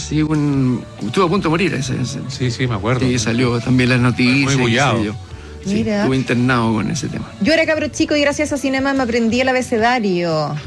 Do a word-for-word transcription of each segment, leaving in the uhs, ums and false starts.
Sí, un, estuvo a punto de morir ese. ese. Sí, sí, me acuerdo. Sí, salió también las noticias. Muy bullado. Sí, Mira. estuve internado con ese tema. Yo era cabro chico y gracias a Cinema me aprendí el abecedario.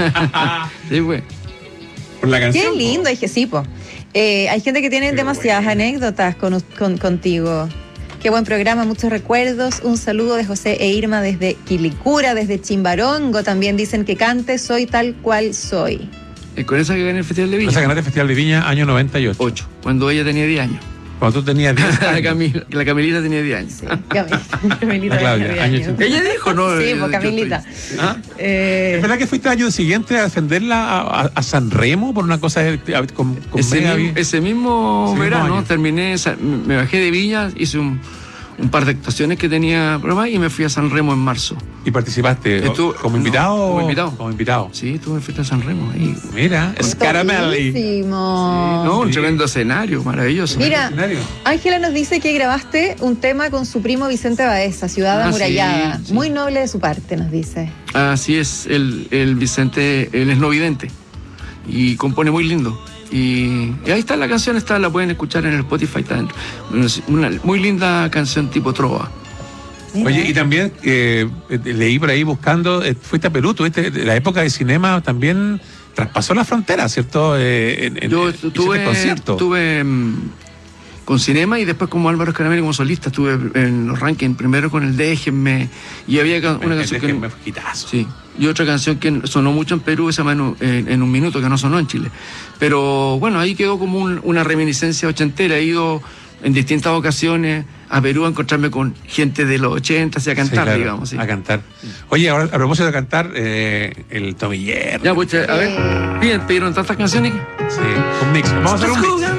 Sí, pues. Por la canción. Qué lindo, hay que sí, po. Eh, hay gente que tiene Qué demasiadas bueno. anécdotas con, con, contigo. Qué buen programa, muchos recuerdos. Un saludo de José e Irma desde Quilicura, desde Chimbarongo. También dicen que cante Soy tal cual soy. Eh, con esa que gané el Festival de Viña. Esa ganaste el Festival de Viña, año noventa y ocho. Ocho, cuando ella tenía diez años. Cuando tú tenías diez La, años. Camila, la Camilita tenía diez años. Sí, Camilita. Camilita La Claudia, de año años. ochenta. Ella dijo, ¿no? Sí, Eh, pues yo Camilita. estoy- ¿Ah? Eh, ¿Es verdad que fuiste al año siguiente a defenderla a, a, a San Remo por una cosa de- a- con, con Ese, mega mismo, vi- ese mismo Ese mismo verano año. terminé, sa- me bajé de Viña, hice un, un par de actuaciones que tenía programadas y me fui a San Remo en marzo. ¿Y participaste Estuvo- como no, invitado? como invitado. Como invitado. Sí, estuve en fiesta de San Remo ahí. Mira, Scaramelli. buenísimo. No, un sí. tremendo escenario, maravilloso. Mira, Escenario. Ángela nos dice que grabaste un tema con su primo Vicente Baeza, Ciudad Ah, Amurallada. sí, sí. Muy noble de su parte, nos dice. Así es, el, el Vicente, él es no vidente y compone muy lindo. Y, y ahí está la canción, está, la pueden escuchar en el Spotify. Está dentro. Una muy linda canción tipo trova. Mira. Oye, y también eh, eh, leí por ahí buscando, eh, fuiste a Perú, tuviste la época de cinema también traspasó la frontera, ¿cierto? Eh, en, en- Yo hiciste estuve, conciertos. estuve mm, con Cinema y después como Álvaro Escaramelli como solista. Estuve en los rankings, primero con el Déjenme. Y había can- una El canción que... Déjenme fue hitazo. Sí, y otra canción que sonó mucho en Perú, se llama En un, en, en un minuto, que no sonó en Chile. Pero bueno, ahí quedó como un- una reminiscencia ochentera. He ido en distintas ocasiones a Perú a encontrarme con gente de los ochenta y a cantar, Sí, claro, digamos. Sí. a cantar. Oye, ahora a propósito de cantar, eh, el Tomiller. Ya, pues, a ver, piden, pidieron tantas canciones. Sí, un mix. Vamos a hacer un mix.